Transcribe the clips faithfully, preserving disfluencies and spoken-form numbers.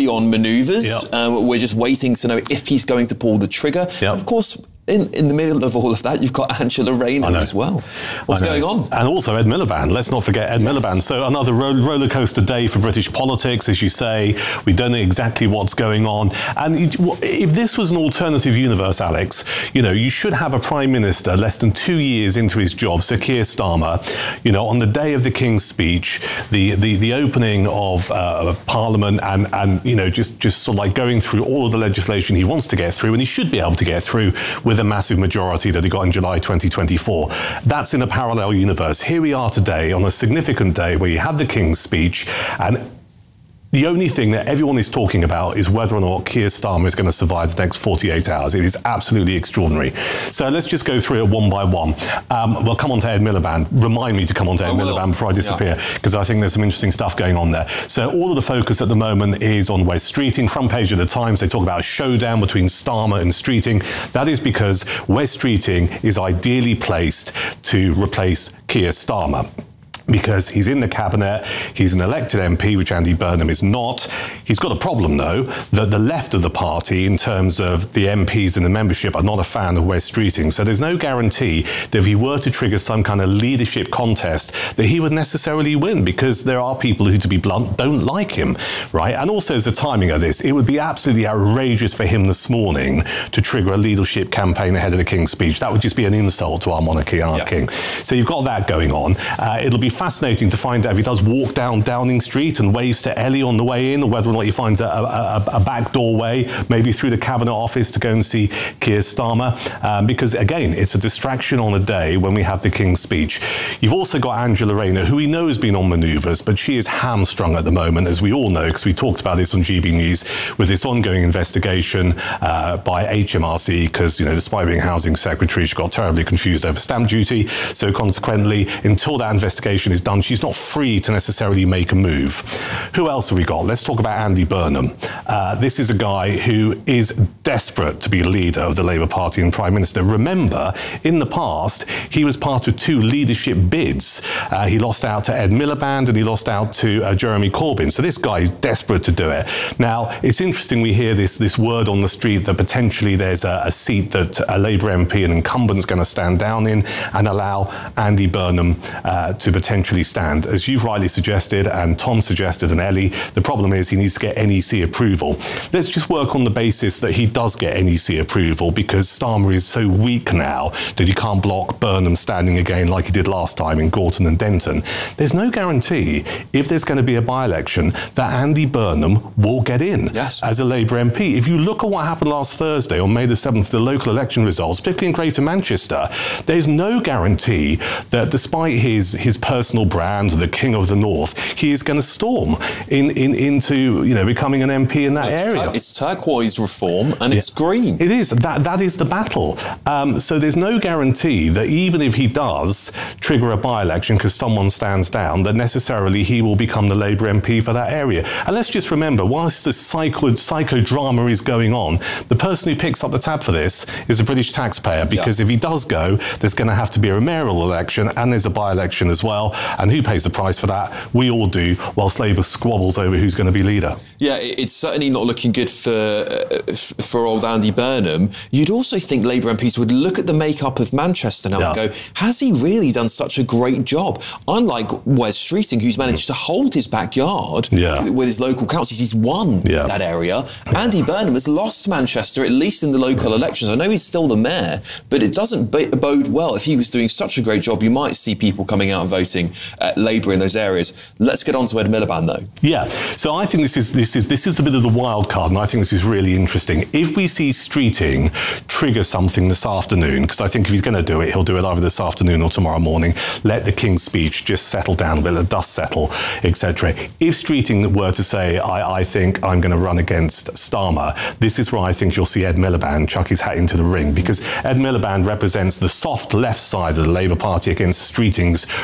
early on manoeuvres. Yep. Um, we're just waiting to know if he's going to pull the trigger. Yep. Of course, in, in the middle of all of that, you've got Angela Rayner as well. What's going on? And also Ed Miliband. Let's not forget Ed yes. Miliband. So another ro- roller coaster day for British politics, as you say. We don't know exactly what's going on. And if this was an alternative universe, Alex, you know, you should have a prime minister less than two years into his job, Sir Keir Starmer, you know, on the day of the King's speech, the the, the opening of uh, Parliament, and and you know, just just sort of like going through all of the legislation he wants to get through, and he should be able to get through with a massive majority that he got in July twenty twenty-four. That's in a parallel universe. Here we are today on a significant day where you have the King's speech, and the only thing that everyone is talking about is whether or not Keir Starmer is going to survive the next forty-eight hours. It is absolutely extraordinary. So let's just go through it one by one. Um, we'll come on to Ed Miliband. Remind me to come on to Ed Miliband before I disappear, because yeah. I think there's some interesting stuff going on there. So all of the focus at the moment is on Wes Streeting. Front page of the Times, they talk about a showdown between Starmer and Streeting. That is because Wes Streeting is ideally placed to replace Keir Starmer, because he's in the cabinet, he's an elected M P, which Andy Burnham is not. He's got a problem, though, that the left of the party, in terms of the M Ps and the membership, are not a fan of Wes Streeting. So there's no guarantee that if he were to trigger some kind of leadership contest, that he would necessarily win, because there are people who, to be blunt, don't like him, right? And also, as the timing of this, it would be absolutely outrageous for him this morning to trigger a leadership campaign ahead of the King's speech. That would just be an insult to our monarchy and our yeah. King. So you've got that going on. Uh, it'll be fascinating to find out if he does walk down Downing Street and waves to Ellie on the way in, or whether or not he finds a, a, a back doorway, maybe through the Cabinet Office, to go and see Keir Starmer. Um, because, again, it's a distraction on a day when we have the King's speech. You've also got Angela Rayner, who we know has been on manoeuvres, but she is hamstrung at the moment, as we all know, because we talked about this on G B News, with this ongoing investigation uh, by H M R C, because, you know, despite being Housing Secretary, she got terribly confused over stamp duty. So consequently, until that investigation is done, she's not free to necessarily make a move. Who else have we got? Let's talk about Andy Burnham. Uh, this is a guy who is desperate to be leader of the Labour Party and Prime Minister. Remember, in the past, he was part of two leadership bids. Uh, he lost out to Ed Miliband and he lost out to uh, Jeremy Corbyn. So this guy is desperate to do it. Now, it's interesting we hear this, this word on the street that potentially there's a, a seat that a Labour M P, an incumbent, is going to stand down in and allow Andy Burnham uh, to potentially stand. As you've rightly suggested, and Tom suggested, and Ellie, the problem is he needs to get N E C approval. Let's just work on the basis that he does get N E C approval, because Starmer is so weak now that he can't block Burnham standing again like he did last time in Gorton and Denton. There's no guarantee, if there's going to be a by-election, that Andy Burnham will get in yes. as a Labour M P. If you look at what happened last Thursday on May the seventh, the local election results, particularly in Greater Manchester, there's no guarantee that despite his, his personal brand, the King of the North, he is going to storm in, in into you know becoming an M P in that it's area. Tur- it's turquoise reform and yeah. it's green. It is. That that is the battle. Um, so there's no guarantee that even if he does trigger a by-election because someone stands down, that necessarily he will become the Labour M P for that area. And let's just remember, whilst the psycho psychodrama is going on, the person who picks up the tab for this is a British taxpayer, because yeah. if he does go, there's going to have to be a mayoral election and there's a by-election as well. And who pays the price for that? We all do, whilst Labour squabbles over who's going to be leader. Yeah, it's certainly not looking good for uh, for old Andy Burnham. You'd also think Labour M Ps would look at the makeup of Manchester now yeah. and go, has he really done such a great job? Unlike Wes Streeting, who's managed to hold his backyard yeah. with his local councils, he's won yeah. that area. Andy Burnham has lost Manchester, at least in the local elections. I know he's still the mayor, but it doesn't bode well. If he was doing such a great job, you might see people coming out and voting uh, Labour in those areas. Let's get on to Ed Miliband, though. Yeah, so I think this is this is this is the bit of the wild card, and I think this is really interesting. If we see Streeting trigger something this afternoon, because I think if he's going to do it, he'll do it either this afternoon or tomorrow morning. Let the King's speech just settle down a bit, let the dust settle, et cetera. If Streeting were to say, I, I think I'm going to run against Starmer, this is where I think you'll see Ed Miliband chuck his hat into the ring, because Ed Miliband represents the soft left side of the Labour Party against Streeting's right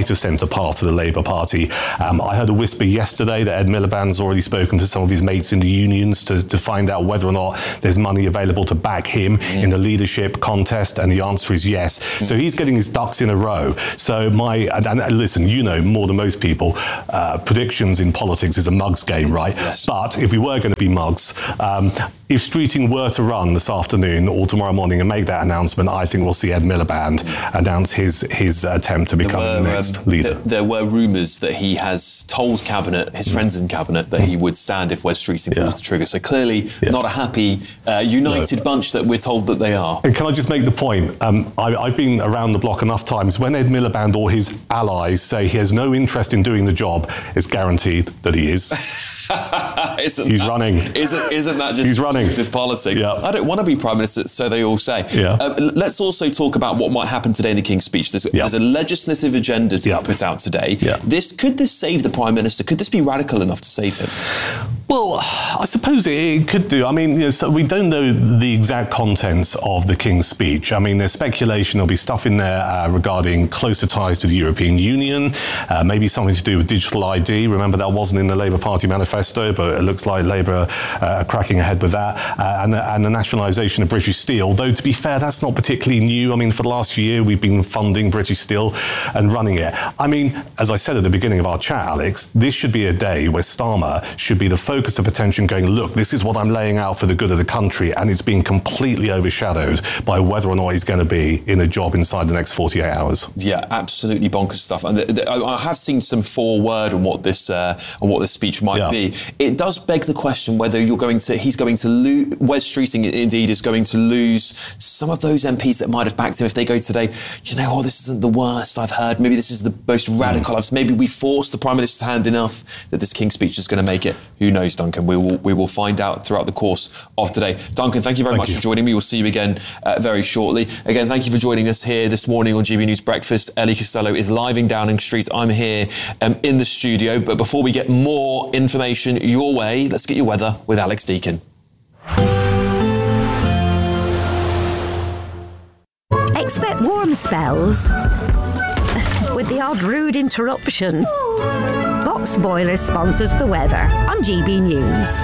right of centre part of the Labour Party. Um, I heard a whisper yesterday that Ed Miliband's already spoken to some of his mates in the unions to, to find out whether or not there's money available to back him mm. in the leadership contest, and the answer is yes. Mm. So he's getting his ducks in a row. So my, and, and listen, you know more than most people, uh, predictions in politics is a mugs game, right? Yes. But if we were going to be mugs, um, if Streeting were to run this afternoon or tomorrow morning and make that announcement, I think we'll see Ed Miliband mm. announce his his attempt to become were, the next um, leader. Th- there were rumours that he has told Cabinet, his mm. friends in Cabinet, that mm. he would stand if Wes Streeting yeah. pulls the trigger. So clearly yeah. not a happy, uh, united no. bunch that we're told that they are. And can I just make the point? Um, I, I've been around the block enough times. When Ed Miliband or his allies say he has no interest in doing the job, it's guaranteed that he is. isn't He's that, running. Isn't, isn't that just He's running. with politics? Yeah. I don't want to be Prime Minister, so they all say. Yeah. Uh, let's also talk about what might happen today in the King's speech. There's, yeah. there's a legislative agenda to yeah. be put out today. Yeah. This Could this save the Prime Minister? Could this be radical enough to save him? Well, I suppose it could do. I mean, you know, so we don't know the exact contents of the King's speech. I mean, there's speculation there'll be stuff in there uh, regarding closer ties to the European Union, uh, maybe something to do with digital I D. Remember, that wasn't in the Labour Party manifesto, but it looks like Labour uh, are cracking ahead with that, uh, and, the, and the nationalisation of British Steel. Though, to be fair, that's not particularly new. I mean, for the last year, we've been funding British Steel and running it. I mean, as I said at the beginning of our chat, Alex, this should be a day where Starmer should be the focus of attention, going, look, this is what I'm laying out for the good of the country, and it's being completely overshadowed by whether or not he's going to be in a job inside the next forty-eight hours. Yeah, absolutely bonkers stuff. And the, the, I have seen some foreword on what this uh, on what this speech might yeah. be. It does beg the question whether you're going to he's going to lose. Wes Streeting indeed is going to lose some of those M Ps that might have backed him if they go today. You know, oh, this isn't the worst I've heard. Maybe this is the most radical. Mm. Maybe we forced the Prime Minister's hand enough that this King's speech is going to make it. Who knows, Duncan? We will we will find out throughout the course of today. Duncan, thank you very thank much you. for joining me. We'll see you again uh, very shortly. Again, thank you for joining us here this morning on G B News Breakfast. Ellie Costello is live in Downing Street. I'm here um, in the studio. But before we get more information your way, let's get your weather with Alex Deakin. Expect warm spells with the odd rude interruption. Box Boilers sponsors the weather on G B News.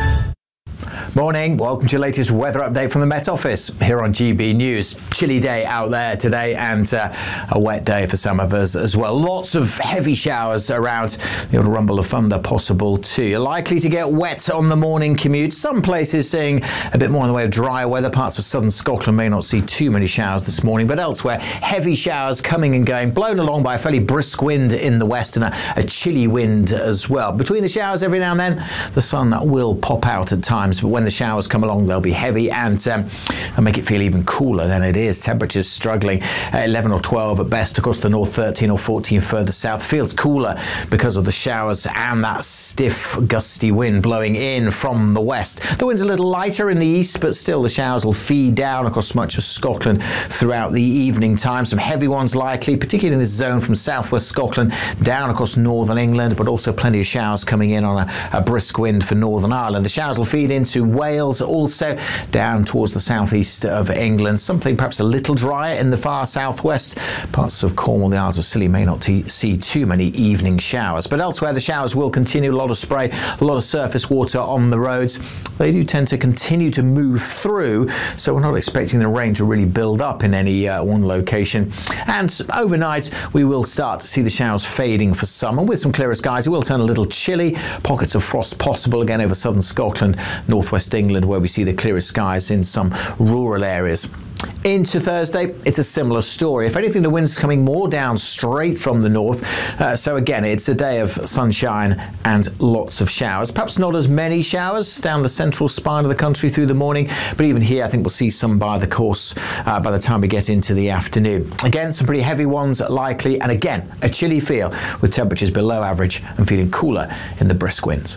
Morning, welcome to your latest weather update from the Met Office here on G B News. Chilly day out there today, and uh, a wet day for some of us as well. Lots of heavy showers around, the odd rumble of thunder possible too. You're likely to get wet on the morning commute. Some places seeing a bit more in the way of dry weather. Parts of southern Scotland may not see too many showers this morning, but elsewhere, heavy showers coming and going, blown along by a fairly brisk wind in the west and a, a chilly wind as well. Between the showers every now and then, the sun will pop out at times, but when the showers come along, they'll be heavy and um, and make it feel even cooler than it is. Temperatures struggling at eleven or twelve at best across the north, thirteen or fourteen further south. Feels cooler because of the showers and that stiff, gusty wind blowing in from the west. The wind's a little lighter in the east, but still the showers will feed down across much of Scotland throughout the evening time. Some heavy ones likely, particularly in this zone from southwest Scotland down across northern England, but also plenty of showers coming in on a, a brisk wind for Northern Ireland. The showers will feed into Wales, also down towards the southeast of England. Something perhaps a little drier in the far southwest. Parts of Cornwall, the Isles of Scilly may not t- see too many evening showers. But elsewhere, the showers will continue. A lot of spray, a lot of surface water on the roads. They do tend to continue to move through, so we're not expecting the rain to really build up in any uh, one location. And overnight, we will start to see the showers fading for some. And with some clearer skies, it will turn a little chilly. Pockets of frost possible again over southern Scotland, northwest England, where we see the clearest skies in some rural areas. Into Thursday, it's a similar story. If anything, the wind's coming more down straight from the north. Uh, so again, it's a day of sunshine and lots of showers. Perhaps not as many showers down the central spine of the country through the morning, but even here, I think we'll see some by the course uh, by the time we get into the afternoon. Again, some pretty heavy ones likely, and again, a chilly feel with temperatures below average and feeling cooler in the brisk winds.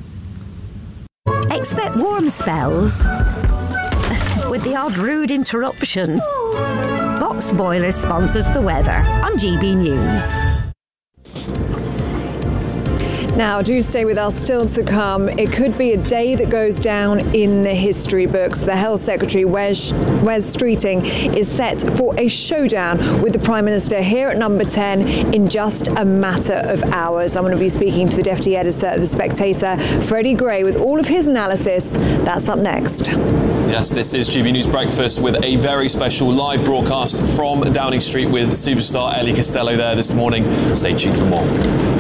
Expect warm spells with the odd rude interruption. Box Boilers sponsors the weather on G B News. Now, do stay with us. Still to come, it could be a day that goes down in the history books. The Health Secretary, Wes, Wes Streeting, is set for a showdown with the Prime Minister here at number ten in just a matter of hours. I'm going to be speaking to the Deputy Editor of The Spectator, Freddie Gray, with all of his analysis. That's up next. Yes, this is G B News Breakfast with a very special live broadcast from Downing Street with superstar Ellie Costello there this morning. Stay tuned for more.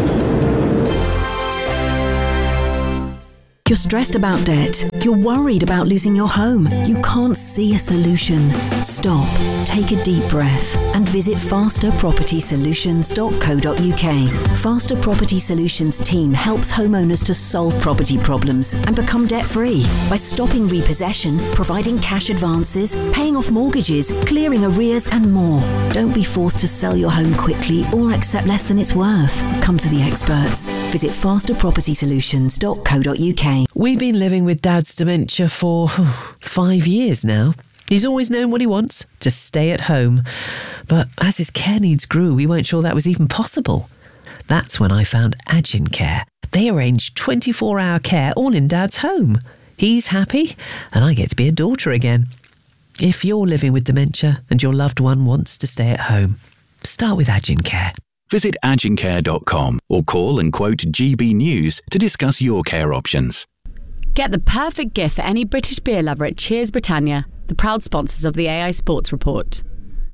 You're stressed about debt. You're worried about losing your home. You can't see a solution. Stop, take a deep breath and visit faster property solutions dot co dot uk. Faster Property Solutions team helps homeowners to solve property problems and become debt-free by stopping repossession, providing cash advances, paying off mortgages, clearing arrears and more. Don't be forced to sell your home quickly or accept less than it's worth. Come to the experts. Visit faster property solutions dot co dot uk. We've been living with Dad's dementia for five years now. He's always known what he wants, to stay at home. But as his care needs grew, we weren't sure that was even possible. That's when I found Agincare. They arrange twenty-four hour care all in Dad's home. He's happy, and I get to be a daughter again. If you're living with dementia and your loved one wants to stay at home, start with Agincare. Visit agincare dot com or call and quote G B News to discuss your care options. Get the perfect gift for any British beer lover at Cheers Britannia, the proud sponsors of the A I Sports Report.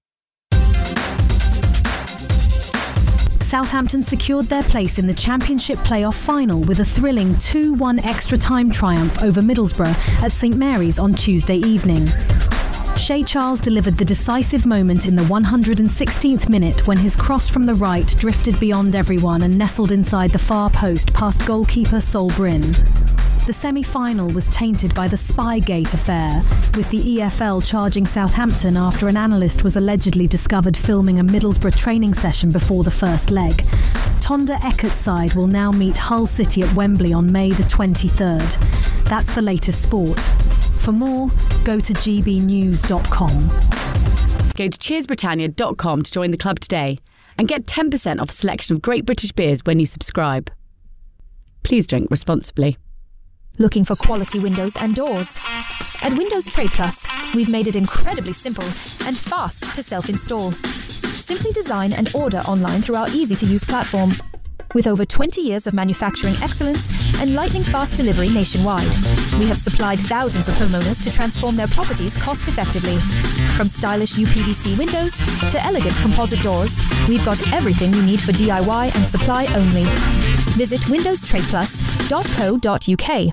Southampton secured their place in the Championship playoff final with a thrilling two one extra-time triumph over Middlesbrough at St Mary's on Tuesday evening. Shea Charles delivered the decisive moment in the one hundred sixteenth minute when his cross from the right drifted beyond everyone and nestled inside the far post past goalkeeper Sol Brynn. The semi-final was tainted by the Spygate affair, with the E F L charging Southampton after an analyst was allegedly discovered filming a Middlesbrough training session before the first leg. Tonda Eckert's side will now meet Hull City at Wembley on May the twenty-third. That's the latest sport. For more, go to g b news dot com. Go to cheers britannia dot com to join the club today and get ten percent off a selection of great British beers when you subscribe. Please drink responsibly. Looking for quality windows and doors? At Windows Trade Plus, we've made it incredibly simple and fast to self-install. Simply design and order online through our easy-to-use platform. With over twenty years of manufacturing excellence and lightning-fast delivery nationwide, we have supplied thousands of homeowners to transform their properties cost-effectively. From stylish U P V C windows to elegant composite doors, we've got everything you need for D I Y and supply only. Visit windows trade plus dot co dot uk.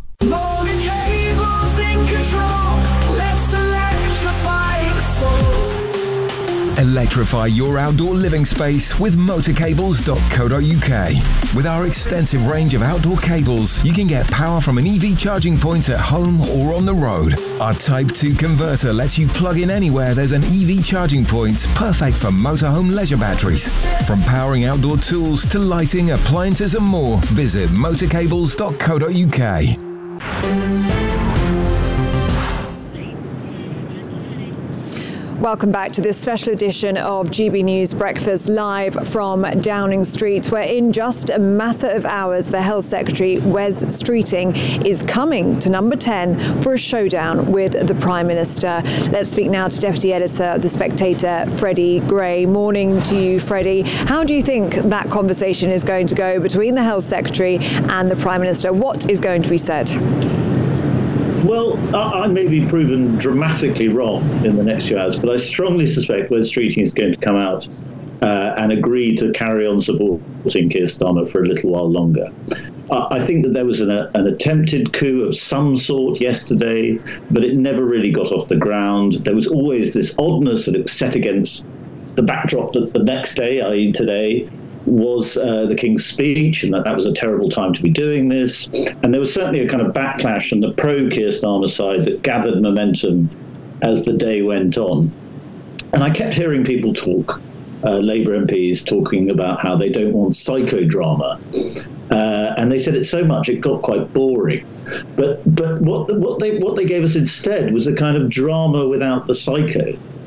Electrify your outdoor living space with motor cables dot co dot uk. With our extensive range of outdoor cables, you can get power from an E V charging point at home or on the road. Our Type two converter lets you plug in anywhere there's an E V charging point, perfect for motorhome leisure batteries. From powering outdoor tools to lighting, appliances and more, visit motor cables dot co dot uk. Welcome back to this special edition of G B News Breakfast live from Downing Street, where in just a matter of hours, the Health Secretary, Wes Streeting, is coming to number ten for a showdown with the Prime Minister. Let's speak now to Deputy Editor of The Spectator, Freddie Gray. Morning to you, Freddie. How do you think that conversation is going to go between the Health Secretary and the Prime Minister? What is going to be said? Well, I, I may be proven dramatically wrong in the next few hours, but I strongly suspect Wes Streeting is going to come out uh, and agree to carry on supporting Keir Starmer for a little while longer. Uh, I think that there was an, uh, an attempted coup of some sort yesterday, but it never really got off the ground. There was always this oddness that it was set against the backdrop that the next day, that is today, was uh, the King's speech, and that that was a terrible time to be doing this. And there was certainly a kind of backlash from the pro-Keir Starmer side that gathered momentum as the day went on. And I kept hearing people talk, uh, Labour M Ps talking about how they don't want psychodrama. Uh, and they said it so much it got quite boring. But but what the, what they what they gave us instead was a kind of drama without the psycho.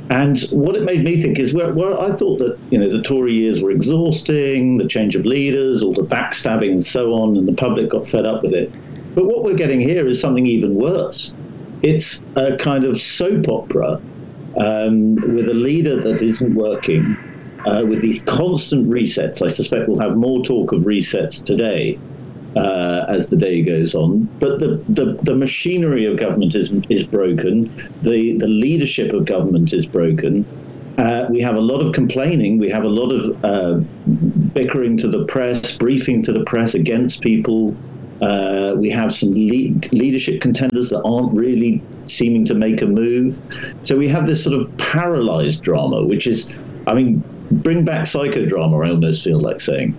And what it made me think is, where, where I thought that, you know, the Tory years were exhausting, the change of leaders, all the backstabbing and so on, and the public got fed up with it. But what we're getting here is something even worse. It's a kind of soap opera um, with a leader that isn't working, uh, with these constant resets. I suspect we'll have more talk of resets today uh, as the day goes on. But the, the, the machinery of government is is broken. The, the leadership of government is broken. Uh, we have a lot of complaining. We have a lot of uh, bickering to the press, briefing to the press against people. Uh, we have some lead, leadership contenders that aren't really seeming to make a move. So we have this sort of paralyzed drama, which is, I mean, bring back psychodrama, I almost feel like saying.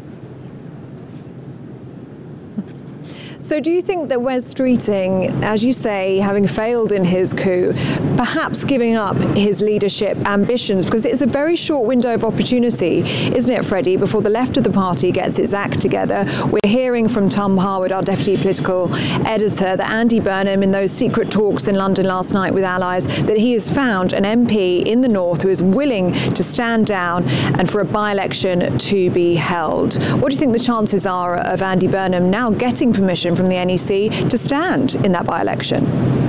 So do you think that Wes Streeting, as you say, having failed in his coup, perhaps giving up his leadership ambitions, because it's a very short window of opportunity, isn't it, Freddie, before the left of the party gets its act together? We're hearing from Tom Harwood, our deputy political editor, that Andy Burnham, in those secret talks in London last night with allies, that he has found an M P in the north who is willing to stand down and for a by-election to be held. What do you think the chances are of Andy Burnham now getting permission from the N E C to stand in that by-election?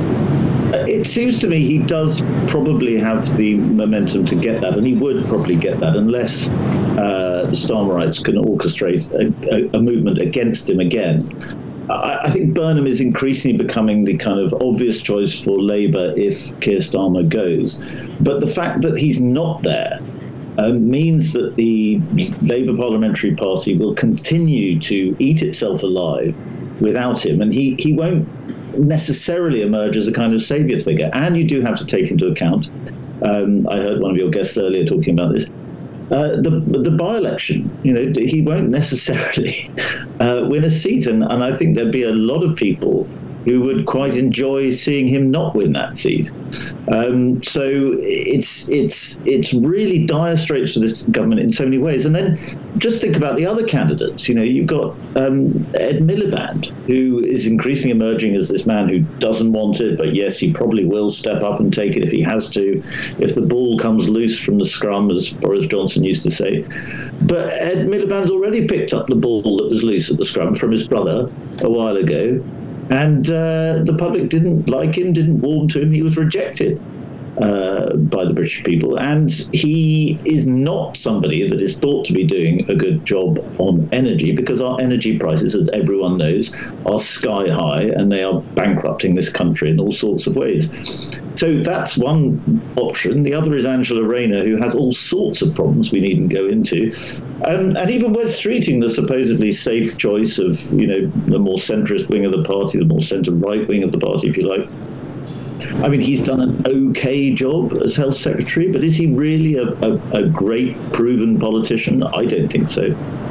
It seems to me he does probably have the momentum to get that, and he would probably get that unless uh, the Starmerites can orchestrate a, a, a movement against him again. I, I think Burnham is increasingly becoming the kind of obvious choice for Labour if Keir Starmer goes. But the fact that he's not there Um, means that the Labour Parliamentary Party will continue to eat itself alive without him, and he, he won't necessarily emerge as a kind of saviour figure. And you do have to take into account, um, I heard one of your guests earlier talking about this, uh, the the by-election. You know, he won't necessarily uh, win a seat, and, and I think there'd be a lot of people who would quite enjoy seeing him not win that seat. Um, so it's it's it's really dire straits for this government in so many ways. And then just think about the other candidates. You know, you've got um, Ed Miliband, who is increasingly emerging as this man who doesn't want it, but yes, he probably will step up and take it if he has to, if the ball comes loose from the scrum, as Boris Johnson used to say. But Ed Miliband's already picked up the ball that was loose at the scrum from his brother a while ago. And uh, the public didn't like him, didn't warm to him. He was rejected uh, by the British people. And he is not somebody that is thought to be doing a good job on energy, because our energy prices, as everyone knows, are sky high, and they are bankrupting this country in all sorts of ways. So that's one option. The other is Angela Rayner, who has all sorts of problems we needn't go into. Um, and even Wes Streeting, the supposedly safe choice of, you know, the more centrist wing of the party, the more centre-right wing of the party, if you like. I mean, he's done an okay job as Health Secretary, but is he really a, a, a great, proven politician? I don't think so.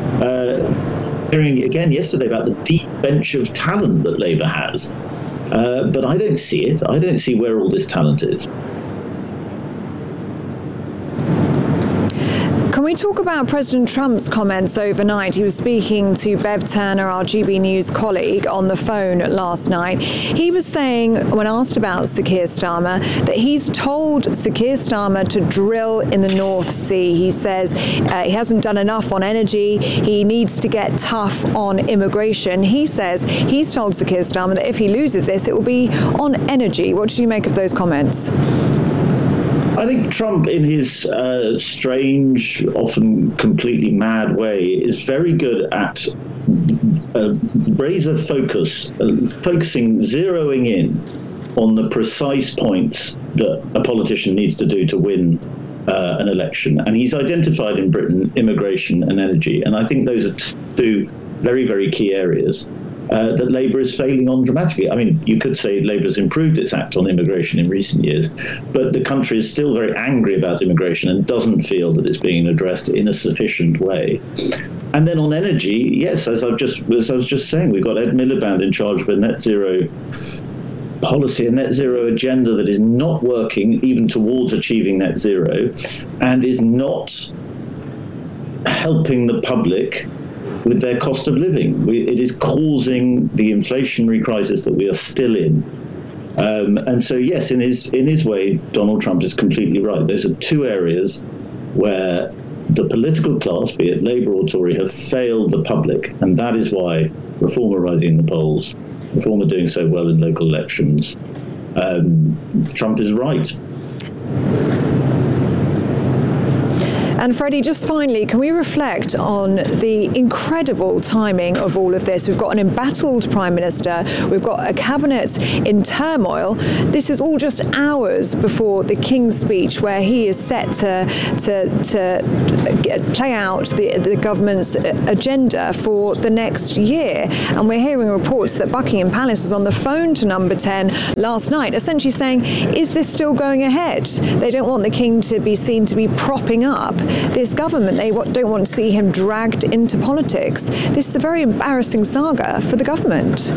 Uh, hearing again yesterday about the deep bench of talent that Labour has. Uh, but I don't see it. I don't see where all this talent is. Can we talk about President Trump's comments overnight? He was speaking to Bev Turner, our G B News colleague, on the phone last night. He was saying, when asked about Sir Keir Starmer, that he's told Sir Keir Starmer to drill in the North Sea. He says uh, he hasn't done enough on energy. He needs to get tough on immigration. He says he's told Sir Keir Starmer that if he loses this, it will be on energy. What do you make of those comments? I think Trump, in his uh, strange, often completely mad way, is very good at uh, razor focus, uh, focusing, zeroing in on the precise points that a politician needs to do to win uh, an election. And he's identified in Britain immigration and energy. And I think those are two very, very key areas Uh, that Labour is failing on dramatically. I mean, you could say Labour has improved its act on immigration in recent years, but the country is still very angry about immigration and doesn't feel that it's being addressed in a sufficient way. And then on energy, yes, as I've just as I was just saying, we've got Ed Miliband in charge of a net zero policy, a net zero agenda that is not working even towards achieving net zero, and is not helping the public with their cost of living. We, it is causing the inflationary crisis that we are still in Um, and so, yes, in his in his way, Donald Trump is completely right. Those are two areas where the political class, be it Labour or Tory, have failed the public, and that is why Reform are rising in the polls. Reform are doing so well in local elections. Um, Trump is right. And Freddie, just finally, can we reflect on the incredible timing of all of this? We've got an embattled Prime Minister, we've got a cabinet in turmoil. This is all just hours before the King's speech, where he is set to to, to play out the, the government's agenda for the next year. And we're hearing reports that Buckingham Palace was on the phone to Number ten last night, essentially saying, is this still going ahead? They don't want the King to be seen to be propping up this government. They don't want to see him dragged into politics. This is a very embarrassing saga for the government.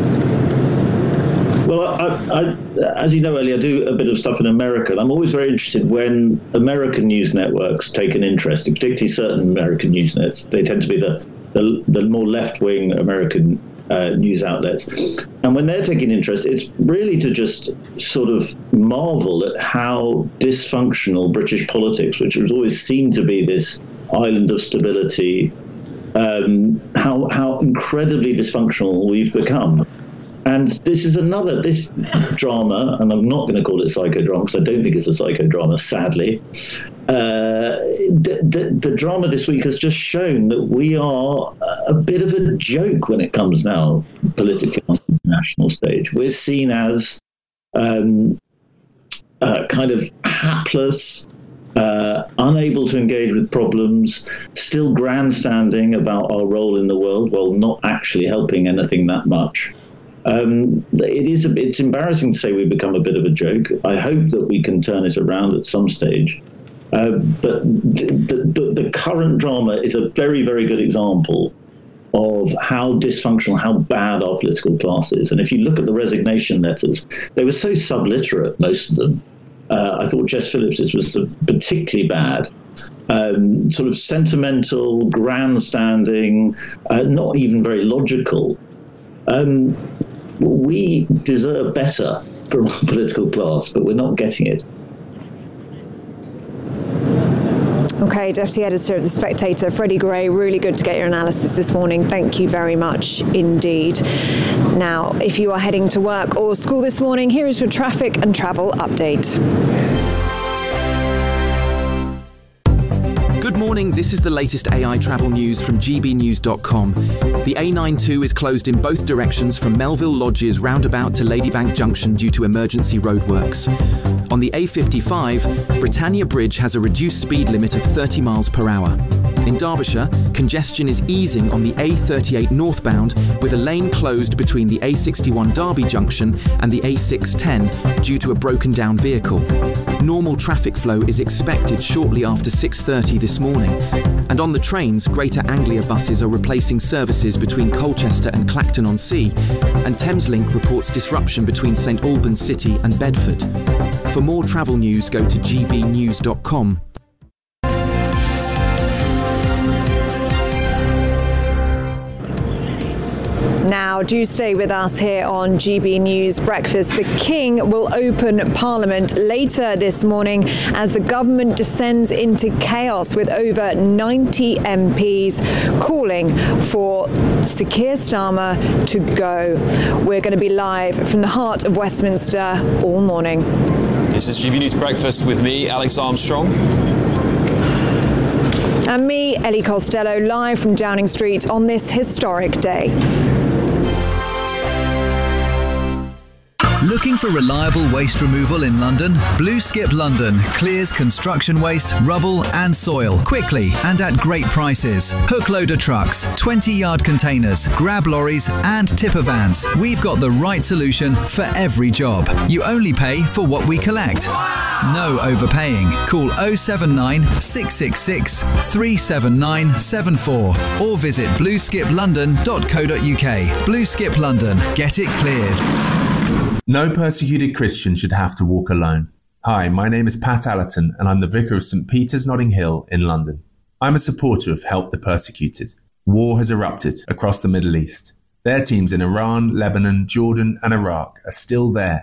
Well, I, I, as you know, Ellie, I do a bit of stuff in America, and I'm always very interested when American news networks take an interest, particularly certain American news nets. They tend to be the, the, the more left-wing American uh, news outlets. And when they're taking interest, it's really to just sort of marvel at how dysfunctional British politics, which has always seemed to be this island of stability, um, how how incredibly dysfunctional we've become. And this is another, this drama, and I'm not going to call it psychodrama because I don't think it's a psychodrama, sadly. Uh, the, the, the drama this week has just shown that we are a bit of a joke when it comes now politically on the international stage. We're seen as um, uh, kind of hapless, uh, unable to engage with problems, still grandstanding about our role in the world while not actually helping anything that much. Um, it is a, it's embarrassing to say we've become a bit of a joke. I hope that we can turn it around at some stage. Uh, but the, the, the current drama is a very, very good example of how dysfunctional, how bad our political class is. And if you look at the resignation letters, they were so subliterate, most of them. Uh, I thought Jess Phillips's was particularly bad. Um, sort of sentimental, grandstanding, uh, not even very logical. Um, we deserve better from our political class, but we're not getting it. OK, Deputy Editor of The Spectator, Freddie Gray, really good to get your analysis this morning. Thank you very much indeed. Now, if you are heading to work or school this morning, here is your traffic and travel update. Good morning, this is the latest A I travel news from g b news dot com. The A ninety-two is closed in both directions from Melville Lodges roundabout to Ladybank Junction due to emergency roadworks. On the A fifty-five, Britannia Bridge has a reduced speed limit of thirty miles per hour. In Derbyshire, congestion is easing on the A thirty-eight northbound with a lane closed between the A sixty-one Derby Junction and the A six ten due to a broken down vehicle. Normal traffic flow is expected shortly after six thirty this morning. And on the trains, Greater Anglia buses are replacing services between Colchester and Clacton-on-Sea, and Thameslink reports disruption between St Albans City and Bedford. For more travel news, go to g b news dot com. Now, do stay with us here on G B News Breakfast. The King will open Parliament later this morning as the government descends into chaos with over ninety M Ps calling for Sir Keir Starmer to go. We're going to be live from the heart of Westminster all morning. This is G B News Breakfast with me, Alex Armstrong. And me, Ellie Costello, live from Downing Street on this historic day. Looking for reliable waste removal in London? Blue Skip London clears construction waste, rubble and soil quickly and at great prices. Hook loader trucks, twenty yard containers, grab lorries and tipper vans. We've got the right solution for every job. You only pay for what we collect. No overpaying. Call oh seven nine, six six six, three seven nine seven four or visit blue skip london dot co dot u k. Blue Skip London. Get it cleared. No persecuted Christian should have to walk alone. Hi, my name is Pat Allerton and I'm the Vicar of St Peter's Notting Hill in London. I'm a supporter of Help the Persecuted. War has erupted across the Middle East. Their teams in Iran, Lebanon, Jordan and Iraq are still there,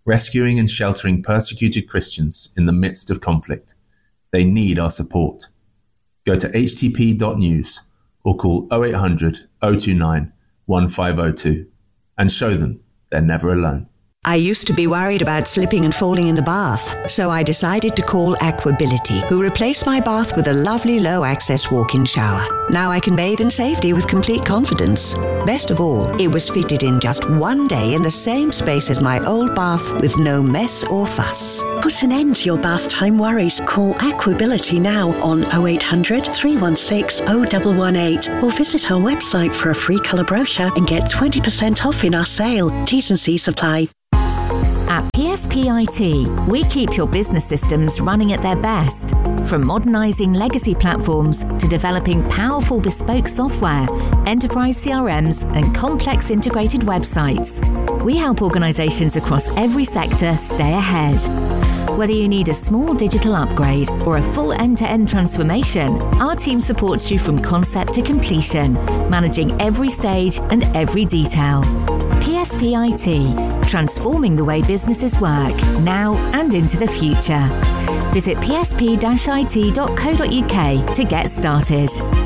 rescuing and sheltering persecuted Christians in the midst of conflict. They need our support. Go to h t p dot news or call oh eight hundred, oh two nine, one five oh two and show them they're never alone. I used to be worried about slipping and falling in the bath, so I decided to call Aquability, who replaced my bath with a lovely low-access walk-in shower. Now I can bathe in safety with complete confidence. Best of all, it was fitted in just one day in the same space as my old bath with no mess or fuss. Put an end to your bath time worries. Call Aquability now on oh eight hundred, three one six, oh one one eight or visit our website for a free colour brochure and get twenty percent off in our sale. T's and C's apply. At P S P I T, we keep your business systems running at their best. From modernising legacy platforms to developing powerful bespoke software, enterprise C R Ms and complex integrated websites. We help organisations across every sector stay ahead. Whether you need a small digital upgrade or a full end-to-end transformation, our team supports you from concept to completion, managing every stage and every detail. P S P I T, transforming the way businesses work, now and into the future. Visit p s p dash i t dot co dot u k to get started.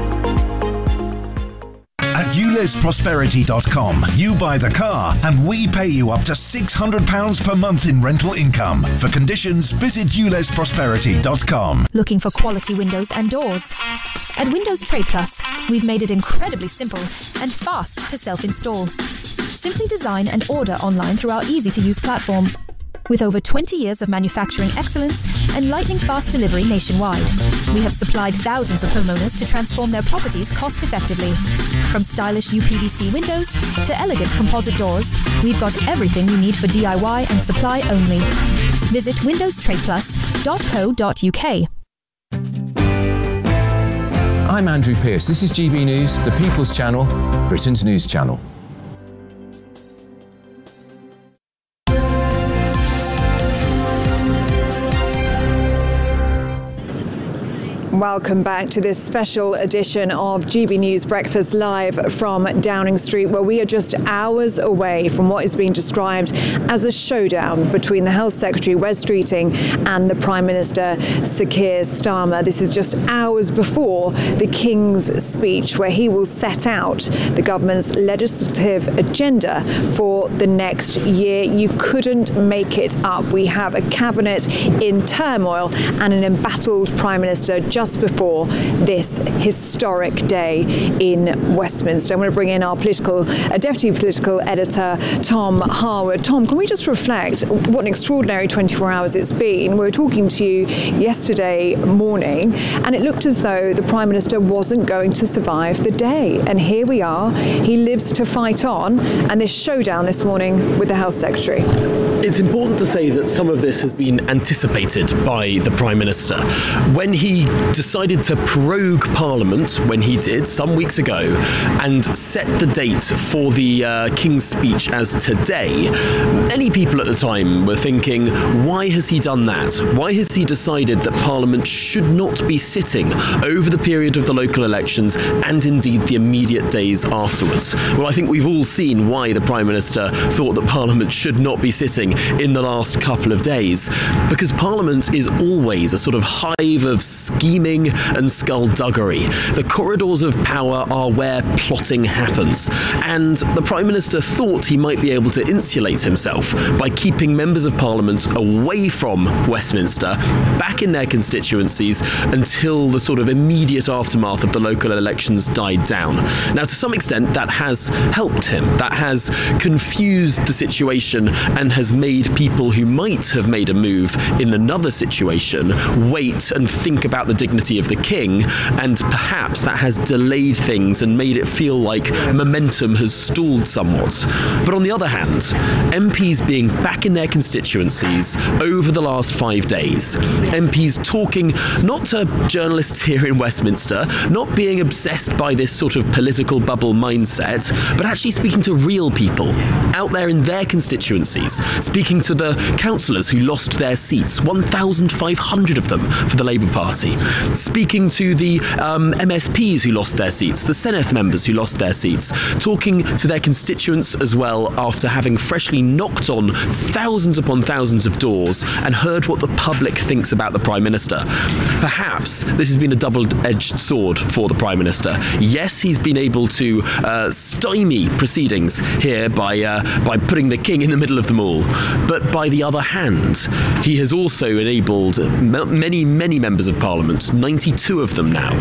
At ules prosperity dot com, you buy the car and we pay you up to six hundred pounds per month in rental income. For conditions, visit ules prosperity dot com. Looking for quality windows and doors? At Windows Trade Plus, we've made it incredibly simple and fast to self-install. Simply design and order online through our easy-to-use platform. With over twenty years of manufacturing excellence and lightning-fast delivery nationwide, we have supplied thousands of homeowners to transform their properties cost-effectively. From stylish U P V C windows to elegant composite doors, we've got everything you need for D I Y and supply only. Visit windows trade plus dot co dot u k. I'm Andrew Pearce. This is G B News, the People's Channel, Britain's news channel. Welcome back to this special edition of G B News Breakfast Live from Downing Street, where we are just hours away from what is being described as a showdown between the Health Secretary, Wes Streeting, and the Prime Minister, Sir Keir Starmer. This is just hours before the King's speech, where he will set out the government's legislative agenda for the next year. You couldn't make it up. We have a cabinet in turmoil and an embattled Prime Minister just before this historic day in Westminster. I'm going to bring in our political, uh, deputy political editor, Tom Harwood. Tom, can we just reflect what an extraordinary twenty-four hours it's been? We were talking to you yesterday morning, and it looked as though the Prime Minister wasn't going to survive the day. And here we are. He lives to fight on, and this showdown this morning with the Health Secretary. It's important to say that some of this has been anticipated by the Prime Minister. When he decided to prorogue Parliament, when he did some weeks ago, and set the date for the uh, King's speech as today, many people at the time were thinking, why has he done that? Why has he decided that Parliament should not be sitting over the period of the local elections and indeed the immediate days afterwards? Well, I think we've all seen why the Prime Minister thought that Parliament should not be sitting in the last couple of days, because Parliament is always a sort of hive of scheming and skullduggery. The corridors of power are where plotting happens, and the Prime Minister thought he might be able to insulate himself by keeping members of Parliament away from Westminster, back in their constituencies, until the sort of immediate aftermath of the local elections died down. Now, to some extent, that has helped him. That has confused the situation and has made people who might have made a move in another situation wait and think about the dignity of the King, and perhaps that has delayed things and made it feel like momentum has stalled somewhat. But on the other hand, M Ps being back in their constituencies over the last five days, M Ps talking not to journalists here in Westminster, not being obsessed by this sort of political bubble mindset, but actually speaking to real people out there in their constituencies, speaking to the councillors who lost their seats, one thousand five hundred of them for the Labour Party, speaking to the um, M S Ps who lost their seats, the Senedd members who lost their seats, talking to their constituents as well after having freshly knocked on thousands upon thousands of doors and heard what the public thinks about the Prime Minister. Perhaps this has been a double-edged sword for the Prime Minister. Yes, he's been able to uh, stymie proceedings here by uh, by putting the King in the middle of them all. But by the other hand, he has also enabled m- many, many members of Parliament, ninety-two of them now,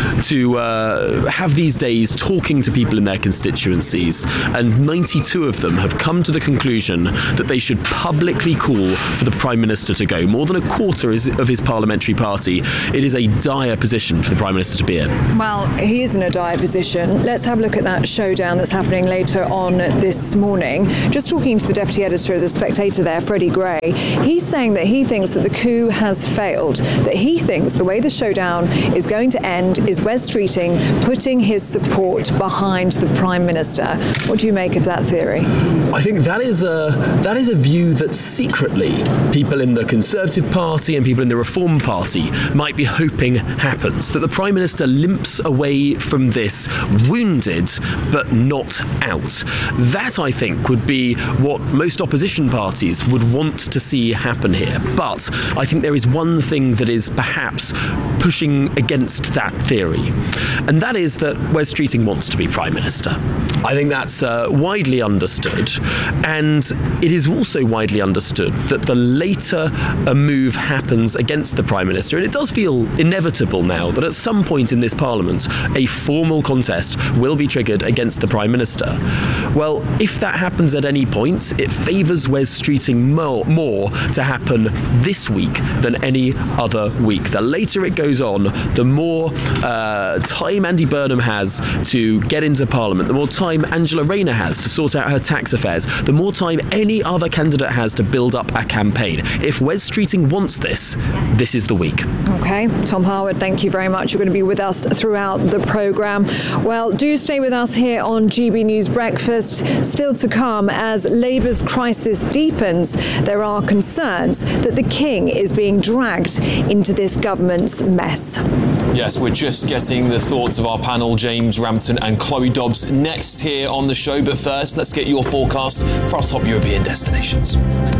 to uh, have these days talking to people in their constituencies, and ninety-two of them have come to the conclusion that they should publicly call for the Prime Minister to go. More than a quarter is, of his parliamentary party. It is a dire position for the Prime Minister to be in. Well, he is in a dire position. Let's have a look at that showdown that's happening later on this morning. Just talking to the deputy editor of The Spectator there, Freddie Gray, he's saying that he thinks that the coup has failed, that he thinks the way the showdown is going to end is Wes Streeting putting his support behind the Prime Minister. What do you make of that theory? I think that is a that is a view that secretly people in the Conservative Party and people in the Reform Party might be hoping happens, that the Prime Minister limps away from this wounded but not out. That, I think, would be what most opposition parties would want to see happen here. But I think there is one thing that is perhaps pushing against that theory, and that is that Wes Streeting wants to be Prime Minister. I think that's uh, widely understood, and it is also widely understood that the later a move happens against the Prime Minister, and it does feel inevitable now that at some point in this Parliament a formal contest will be triggered against the Prime Minister. Well, if that happens at any point, it favours Wes Streeting more, more to happen this week than any other week. The later it goes on, the more uh, time Andy Burnham has to get into Parliament, the more time Angela Rayner has to sort out her tax affairs, the more time any other candidate has to build up a campaign. If Wes Streeting wants this, this is the week. OK, Tom Harwood, thank you very much. You're going to be with us throughout the programme. Well, do stay with us here on G B News Breakfast. Still to come, as Labour's crisis deepens, there are concerns that the King is being dragged into this government's mess. Yes, we're just getting the thoughts of our panel, James Rampton and Chloe Dobbs, next here on the show. But first, let's get your forecast for our top European destinations.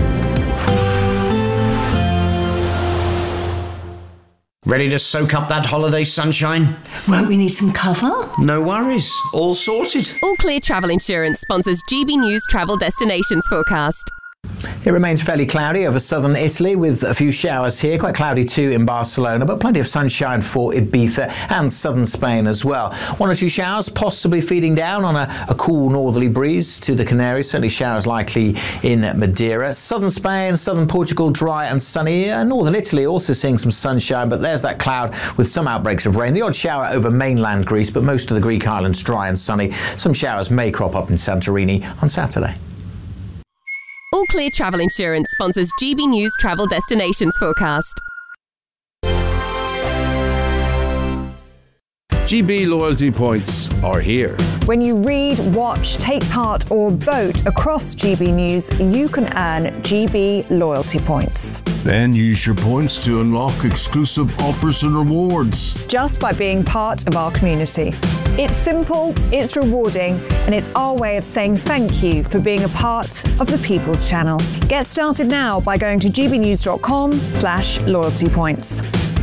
Ready to soak up that holiday sunshine? Won't we need some cover? No worries, all sorted. All Clear Travel Insurance sponsors G B News Travel Destinations Forecast. It remains fairly cloudy over southern Italy with a few showers here, quite cloudy too in Barcelona, but plenty of sunshine for Ibiza and southern Spain as well. One or two showers possibly feeding down on a, a cool northerly breeze to the Canaries, certainly showers likely in Madeira. Southern Spain, southern Portugal, dry and sunny. Uh, northern Italy also seeing some sunshine, but there's that cloud with some outbreaks of rain. The odd shower over mainland Greece, but most of the Greek islands dry and sunny. Some showers may crop up in Santorini on Saturday. All Clear Travel Insurance sponsors G B News Travel Destinations Forecast. G B loyalty points are here. When you read, watch, take part or vote across G B News, you can earn G B loyalty points. Then use your points to unlock exclusive offers and rewards. Just by being part of our community. It's simple, it's rewarding, and it's our way of saying thank you for being a part of the People's Channel. Get started now by going to gbnews.com slash loyalty points.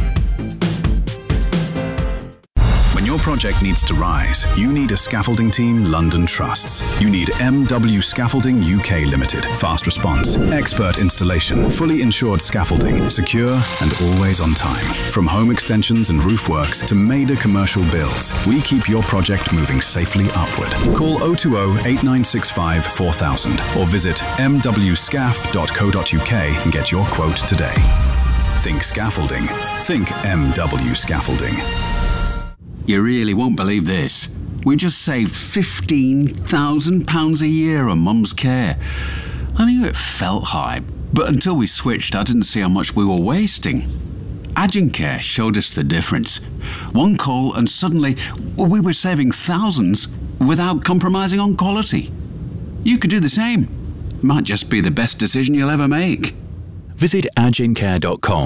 When your project needs to rise, you need a scaffolding team London trusts. You need M W Scaffolding U K Limited. Fast response, expert installation, fully insured scaffolding, secure and always on time. From home extensions and roof works to major commercial builds, we keep your project moving safely upward. Call oh two oh, eight nine six five, four thousand or visit m w scaff dot co dot u k and get your quote today. Think scaffolding. Think M W Scaffolding. You really won't believe this. We just saved fifteen thousand pounds a year on Mum's care. I knew it felt high, but until we switched, I didn't see how much we were wasting. Agencare showed us the difference. One call and suddenly we were saving thousands without compromising on quality. You could do the same. Might just be the best decision you'll ever make. Visit agencare dot com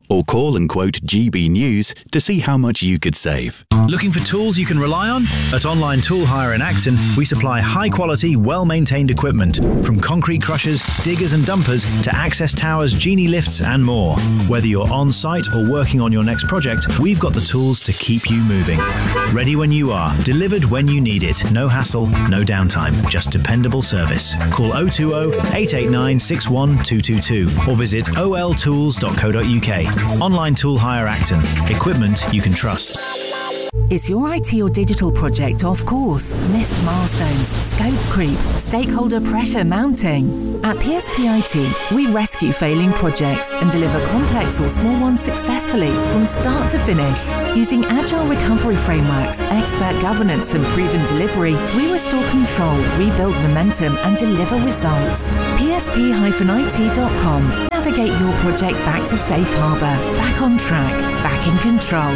Or call and quote G B News to see how much you could save. Looking for tools you can rely on? At Online Tool Hire in Acton, we supply high-quality, well-maintained equipment, from concrete crushers, diggers and dumpers to access towers, genie lifts and more. Whether you're on-site or working on your next project, we've got the tools to keep you moving. Ready when you are, delivered when you need it. No hassle, no downtime, just dependable service. Call oh two oh, eight eight nine, six one two two two or visit o l tools dot co dot u k. Online Tool Hire Acton. Equipment you can trust. Is your I T or digital project off course? Missed milestones, scope creep, stakeholder pressure mounting? At P S P I T, we rescue failing projects and deliver complex or small ones successfully from start to finish. Using agile recovery frameworks, expert governance and proven delivery, we restore control, rebuild momentum and deliver results. P S P I T dot com. Navigate your project back to safe harbour, back on track, back in control.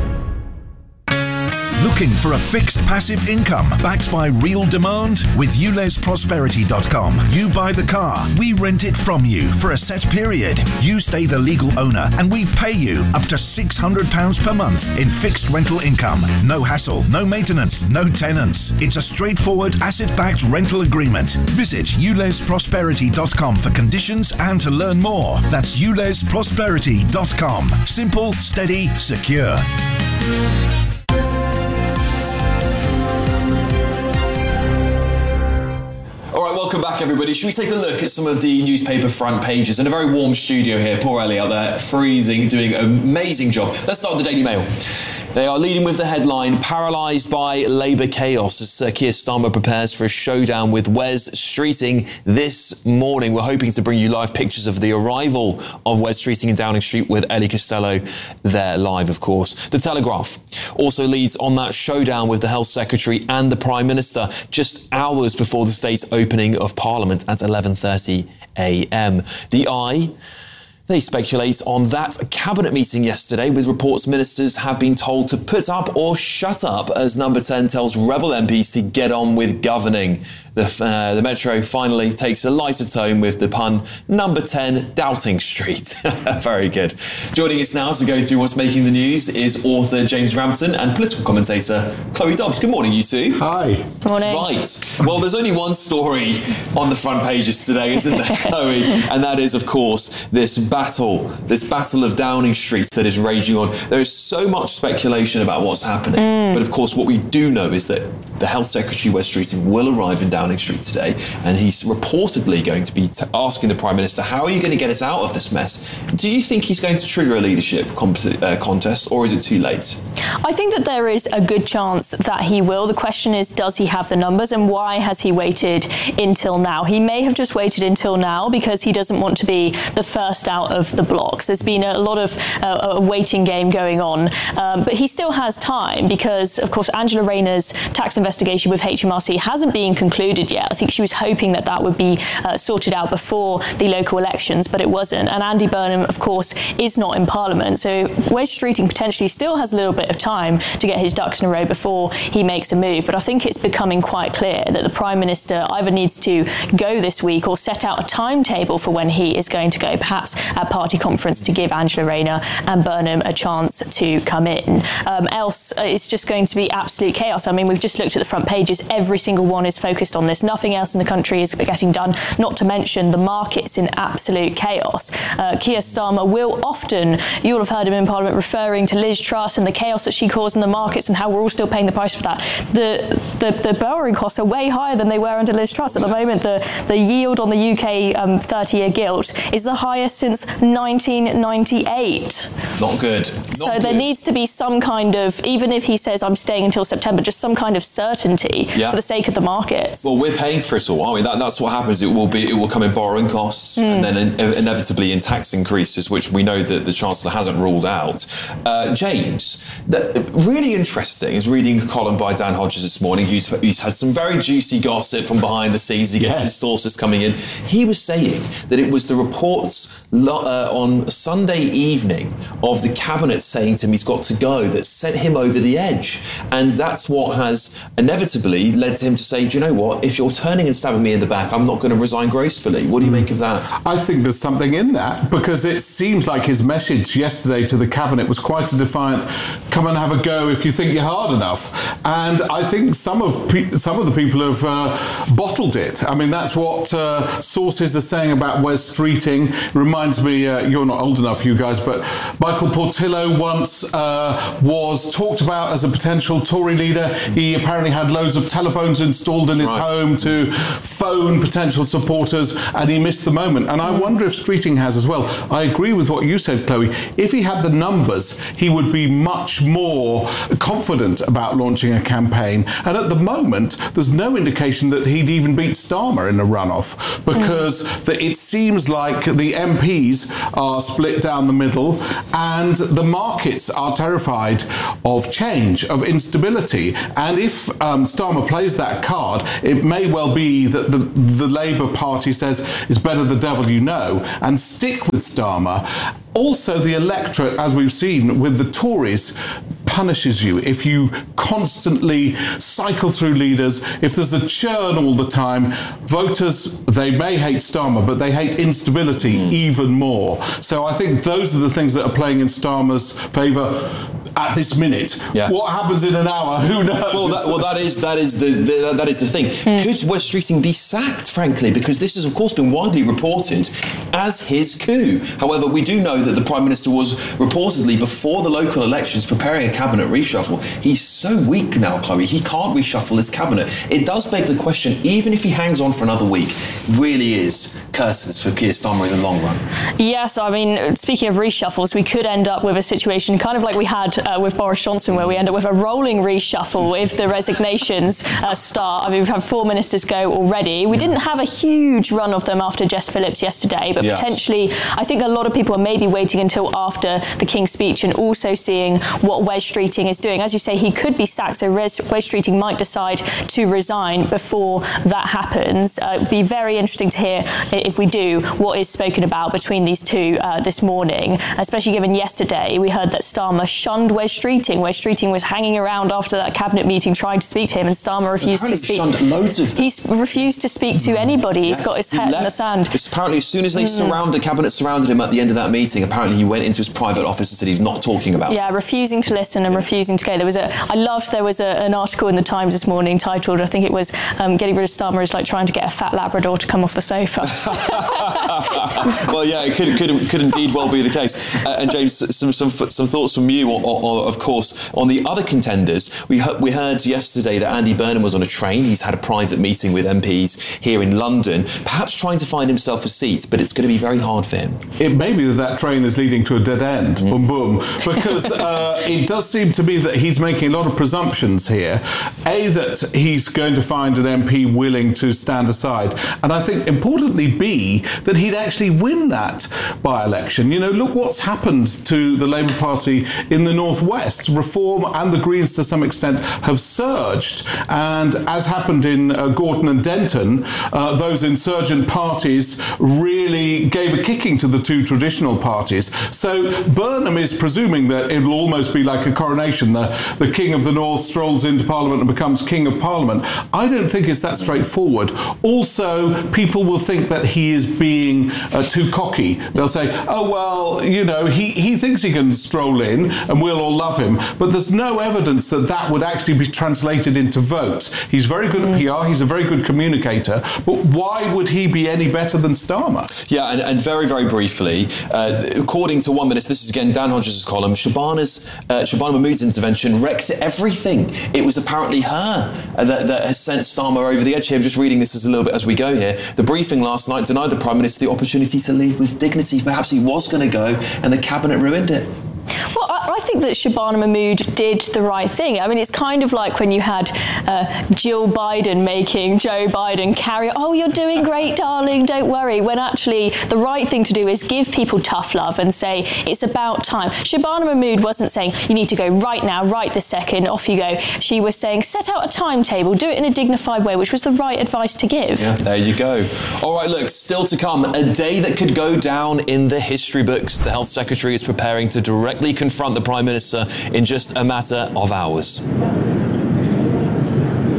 Looking for a fixed passive income backed by real demand? With U Les Prosperity dot com, you buy the car, we rent it from you for a set period. You stay the legal owner and we pay you up to six hundred pounds per month in fixed rental income. No hassle, no maintenance, no tenants. It's a straightforward asset-backed rental agreement. Visit U Les Prosperity dot com for conditions and to learn more. That's U Les Prosperity dot com. Simple, steady, secure. All right, welcome back, everybody. Should we take a look at some of the newspaper front pages? In a very warm studio here. Poor Ellie out there, freezing, doing an amazing job. Let's start with the Daily Mail. They are leading with the headline, paralysed by Labour chaos, as uh, Keir Starmer prepares for a showdown with Wes Streeting this morning. We're hoping to bring you live pictures of the arrival of Wes Streeting in Downing Street with Ellie Costello there live, of course. The Telegraph also leads on that showdown with the Health Secretary and the Prime Minister just hours before the state's opening of Parliament at eleven thirty a m. The Eye, they speculate on that cabinet meeting yesterday with reports ministers have been told to put up or shut up as Number ten tells Rebel M Ps to get on with governing. The, uh, the Metro finally takes a lighter tone with the pun Number ten Doubting Street. Very good. Joining us now to go through what's making the news is author James Rampton and political commentator Chloe Dobbs. Good morning, you two. Hi. Morning. Right. Well, there's only one story on the front pages today, isn't there, Chloe? And that is, of course, this battle, this battle of Downing Street that is raging on. There is so much speculation about what's happening. Mm. But of course, what we do know is that the Health Secretary, Wes Streeting, will arrive in Downing Street today, and he's reportedly going to be t- asking the Prime Minister, how are you going to get us out of this mess? Do you think he's going to trigger a leadership comp- uh, contest, or is it too late? I think that there is a good chance that he will. The question is, does he have the numbers, and why has he waited until now? He may have just waited until now because he doesn't want to be the first out of the blocks. There's been a lot of uh, a waiting game going on, um, but he still has time because, of course, Angela Rayner's tax investigation with H M R C hasn't been concluded yet. I think she was hoping that that would be uh, sorted out before the local elections, but it wasn't. And Andy Burnham, of course, is not in Parliament. So Wes Streeting potentially still has a little bit of time to get his ducks in a row before he makes a move. But I think it's becoming quite clear that the Prime Minister either needs to go this week or set out a timetable for when he is going to go, perhaps at party conference, to give Angela Rayner and Burnham a chance to come in. Um, else, uh, it's just going to be absolute chaos. I mean, we've just looked at the front pages. Every single one is focused on this. Nothing else in the country is getting done, not to mention the markets in absolute chaos. Uh, Keir Starmer will often, you'll have heard him in Parliament referring to Liz Truss and the chaos that she caused in the markets and how we're all still paying the price for that. The the, the borrowing costs are way higher than they were under Liz Truss. At the moment, the, the yield on the U K um, thirty-year gilt is the highest since nineteen ninety-eight. Not good. Not so good. There needs to be some kind of, even if he says I'm staying until September, just some kind of certainty yeah. for the sake of the markets. Well, we're paying for it all, aren't we? That, that's what happens. It will be. It will come in borrowing costs mm. and then in, inevitably in tax increases, which we know that the Chancellor hasn't ruled out. Uh, James, that, really interesting is reading a column by Dan Hodges this morning, who's, who's had some very juicy gossip from behind the scenes. He gets yes. his sources coming in. He was saying that it was the reports uh, on Sunday evening of the Cabinet saying to him he's got to go that sent him over the edge. And that's what has inevitably led to him to say, do you know what? not, if you're turning and stabbing me in the back, I'm not going to resign gracefully. What do you mm. make of that? I think there's something in that, because it seems like his message yesterday to the cabinet was quite a defiant, come and have a go if you think you're hard enough. And I think some of pe- some of the people have uh, bottled it. I mean, that's what uh, sources are saying about Wes Streeting. Reminds me, uh, you're not old enough, you guys, but Michael Portillo once uh, was talked about as a potential Tory leader. He apparently had loads of telephones installed in his right. home to phone potential supporters, and he missed the moment. And I wonder if Streeting has as well. I agree with what you said, Chloe. If he had the numbers, he would be much more confident about launching a campaign. And at the moment, there's no indication that he'd even beat Starmer in a runoff, because mm. the, it seems like the M Ps are split down the middle, and the markets are terrified of change, of instability. And if um, Starmer plays that card, it may well be that the, the Labour Party says it's better the devil you know, and stick with Starmer. Also, the electorate, as we've seen with the Tories, punishes you if you constantly cycle through leaders. If there's a churn all the time, voters, they may hate Starmer, but they hate instability mm. even more. So I think those are the things that are playing in Starmer's favour at this minute. Yeah. What happens in an hour? Who knows? Well, that, well, that is that is the, the that is the thing. Mm. Could Wes Streeting be sacked? Frankly, because this has of course been widely reported as his coup. However, we do know that the Prime Minister was reportedly before the local elections preparing a cabinet reshuffle. He's so weak now, Chloe. He can't reshuffle his cabinet. It does beg the question: even if he hangs on for another week, really is curtains for Keir Starmer in the long run. Yes, I mean, speaking of reshuffles, we could end up with a situation kind of like we had uh, with Boris Johnson, where we end up with a rolling reshuffle if the resignations uh, start. I mean, we've had four ministers go already. We didn't have a huge run of them after Jess Phillips yesterday, but yes. potentially, I think a lot of people are maybe waiting until after the King's speech and also seeing what Wes Streeting is doing. As you say, he could be sacked, so Wes Streeting might decide to resign before that happens. Uh, it'd be very interesting to hear, if we do, what is spoken about between these two uh, this morning, especially given yesterday we heard that Starmer shunned Wes Streeting. Wes Streeting was hanging around after that cabinet meeting trying to speak to him, and Starmer refused to speak. Shunned loads of them. He's refused to speak to anybody. Yes, he's got his head in the sand. It's apparently as soon as they mm. surrounded, the cabinet surrounded him at the end of that meeting, apparently he went into his private office and said he's not talking about yeah, it. refusing to listen and refusing to go. There was a, I loved there was a, an article in the Times this morning titled, I think it was, um, getting rid of Starmer is like trying to get a fat Labrador to come off the sofa. Well, yeah, it could, could, could indeed well be the case. Uh, and James, some, some some thoughts from you, or, or, of course, on the other contenders. We, he- we heard yesterday that Andy Burnham was on a train. He's had a private meeting with M Ps here in London, perhaps trying to find himself a seat, but it's going to be very hard for him. It may be that that train is leading to a dead end, mm. boom, boom, because uh, it does seem to me that he's making a lot of presumptions here. A, that he's going to find an M P willing to stand aside, and I think, importantly, B, that he'd actually win that by-election. You know, look what's happened to the Labour Party in the Northwest. Reform and the Greens, to some extent, have surged, and as happened in uh, Gorton and Denton, uh, those insurgent parties really gave a kicking to the two traditional parties. So Burnham is presuming that it will almost be like a coronation. The, the King of the North strolls into Parliament and becomes King of Parliament. I don't think it's that straightforward. Also, people will think that he is being uh, too cocky. They'll say, oh, well, you know, he, he thinks he can stroll in and we'll all love him. But there's no evidence that that would actually be translated into votes. He's very good at P R. He's a very good communicator. But why would he be any better than Starmer? Yeah, and, and very, very briefly, uh, according to One Minute, this is again Dan Hodges' column, Shabana's, uh, Shabana Mahmood's intervention wrecked everything. It was apparently her uh, that, that has sent Starmer over the edge here. I'm just reading this as a little bit as we go here. The briefing last night denied the Prime Minister the opportunity to leave with dignity. Perhaps he was going to go and the Cabinet ruined it. Well, I, I think that Shabana Mahmood did the right thing. I mean, it's kind of like when you had uh, Jill Biden making Joe Biden carry, oh, you're doing great, darling, don't worry, when actually the right thing to do is give people tough love and say, it's about time. Shabana Mahmood wasn't saying, you need to go right now, right this second, off you go. She was saying, set out a timetable, do it in a dignified way, which was the right advice to give. Yeah, there you go. All right, look, still to come, a day that could go down in the history books. The Health Secretary is preparing to directly confront the Prime Minister in just a matter of hours.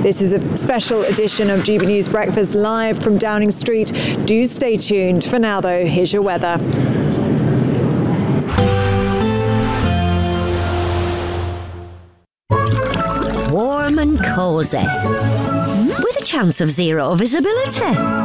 This is a special edition of G B News Breakfast live from Downing Street. Do stay tuned. For now, though, here's your weather. Warm and cosy, with a chance of zero visibility.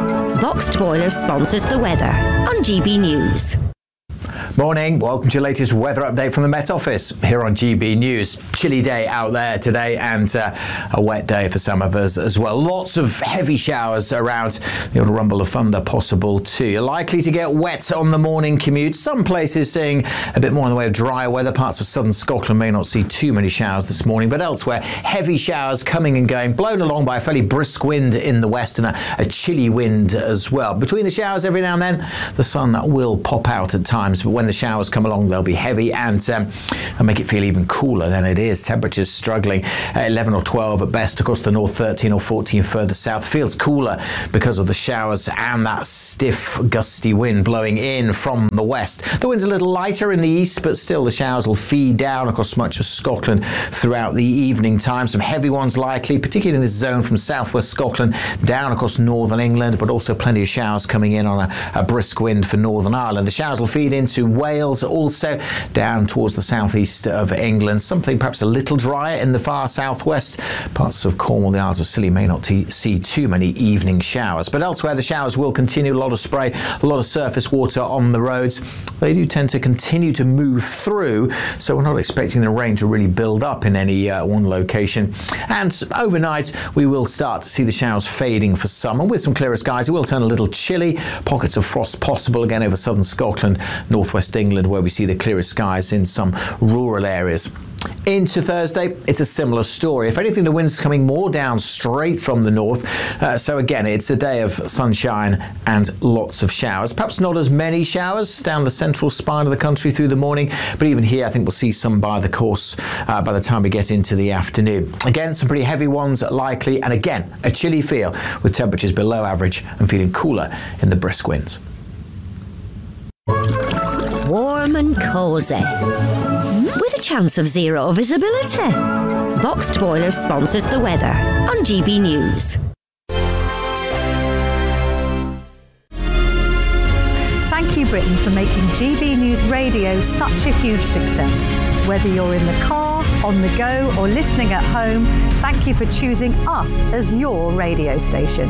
Boxed Boilers sponsors the weather on G B News. Morning, welcome to your latest weather update from the Met Office here on G B News. Chilly day out there today and uh, a wet day for some of us as well. Lots of heavy showers around, the odd rumble of thunder possible too. You're likely to get wet on the morning commute. Some places seeing a bit more in the way of drier weather. Parts of southern Scotland may not see too many showers this morning, but elsewhere heavy showers coming and going, blown along by a fairly brisk wind in the west and a, a chilly wind as well. Between the showers every now and then the sun will pop out at times, but when the showers come along they'll be heavy and, um, and make it feel even cooler than it is. Temperatures struggling at eleven or twelve at best across the north, thirteen or fourteen further south. Feels cooler because of the showers and that stiff gusty wind blowing in from the west. The wind's a little lighter in the east, but still the showers will feed down across much of Scotland throughout the evening time. Some heavy ones likely, particularly in this zone from southwest Scotland down across northern England, but also plenty of showers coming in on a, a brisk wind for Northern Ireland. The showers will feed into Wales, also down towards the southeast of England. Something perhaps a little drier in the far southwest. Parts of Cornwall, the Isles of Scilly may not t- see too many evening showers. But elsewhere, the showers will continue. A lot of spray, a lot of surface water on the roads. They do tend to continue to move through, so we're not expecting the rain to really build up in any uh, one location. And overnight, we will start to see the showers fading for some. And with some clearer skies, it will turn a little chilly. Pockets of frost possible again over southern Scotland, northwest England, where we see the clearest skies in some rural areas. Into Thursday, it's a similar story. If anything, the wind's coming more down straight from the north. Uh, so again, it's a day of sunshine and lots of showers. Perhaps not as many showers down the central spine of the country through the morning, but even here, I think we'll see some by the course uh, by the time we get into the afternoon. Again, some pretty heavy ones likely, and again, a chilly feel with temperatures below average and feeling cooler in the brisk winds. Warm and cosy, with a chance of zero visibility. Boxed Boilers sponsors the weather on G B News. Thank you, Britain, for making G B News Radio such a huge success. Whether you're in the car, on the go, or listening at home, thank you for choosing us as your radio station.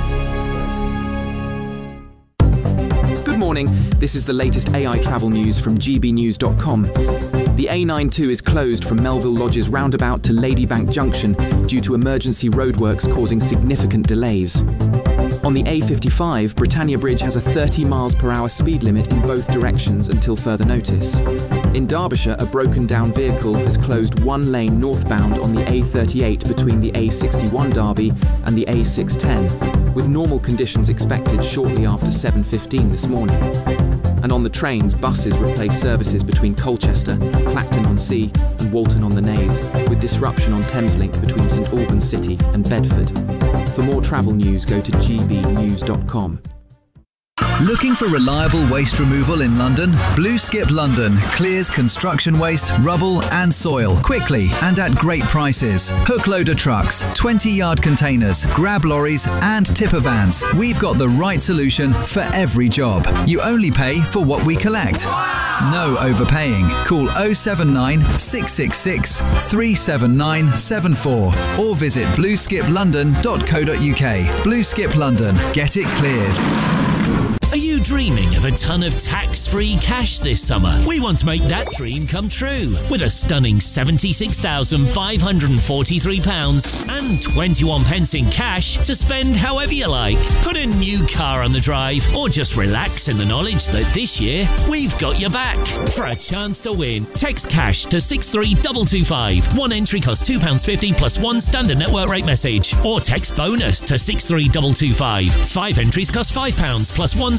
Good morning, this is the latest A I travel news from G B news dot com. The A ninety-two is closed from Melville Lodges roundabout to Ladybank Junction due to emergency roadworks causing significant delays. On the A fifty-five, Britannia Bridge has a thirty miles per hour speed limit in both directions until further notice. In Derbyshire, a broken down vehicle has closed one lane northbound on the A thirty-eight between the A sixty-one Derby and the A six ten, with normal conditions expected shortly after seven fifteen this morning. And on the trains, buses replace services between Colchester, Clacton-on-Sea and Walton-on-the-Naze, with disruption on Thameslink between St Albans City and Bedford. For more travel news, go to G B news dot com. Looking for reliable waste removal in London? Blue Skip London clears construction waste, rubble and soil quickly and at great prices. Hook loader trucks, twenty yard containers, grab lorries and tipper vans. We've got the right solution for every job. You only pay for what we collect. No overpaying. Call oh seven nine, six six six, three seven nine seven four or visit blue skip london dot co dot uk. Blue Skip London. Get it cleared. Are you dreaming of a ton of tax-free cash this summer? We want to make that dream come true with a stunning seventy-six thousand five hundred forty-three pounds and twenty-one pence in cash to spend however you like. Put a new car on the drive or just relax in the knowledge that this year we've got your back. For a chance to win, text cash to six three two two five. One entry costs two pounds fifty plus one standard network rate message. Or text bonus to six three two two five. Five entries cost five pounds plus one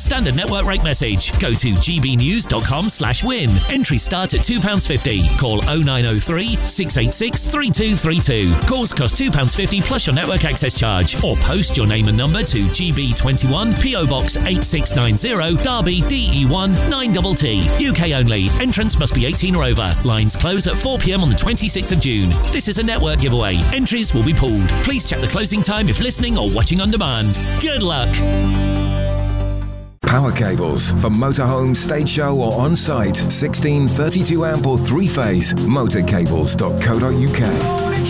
standard network rate message. Go to gbnews.com slash win. Entries start at two pounds fifty. Call oh nine oh three, six eight six, three two three two. Calls cost two pounds fifty plus your network access charge. Or post your name and number to G B twenty-one, P O Box eight six nine zero, Derby, D E one nine T T. U K only. Entrance must be eighteen or over. Lines close at four p m on the twenty-sixth of June. This is a network giveaway. Entries will be pulled. Please check the closing time if listening or watching on demand. Good luck. Power cables for motorhome, stage show or on-site. sixteen, thirty-two amp or three-phase. motorcables dot co dot U K.